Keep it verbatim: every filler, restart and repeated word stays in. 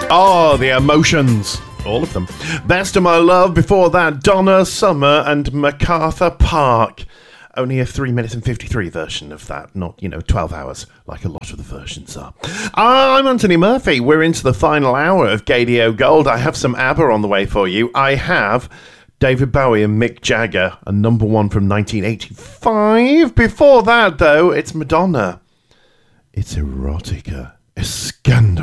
Oh, the emotions. All of them. Best of My Love. Before that, Donna Summer and MacArthur Park. Only a three minutes and fifty-three version of that, not, you know, twelve hours, like a lot of the versions are. I'm Anthony Murphy. We're into the final hour of Gadio Gold. I have some ABBA on the way for you. I have David Bowie and Mick Jagger, a number one from nineteen eighty-five. Before that, though, it's Madonna. It's Erotica. It's scandal.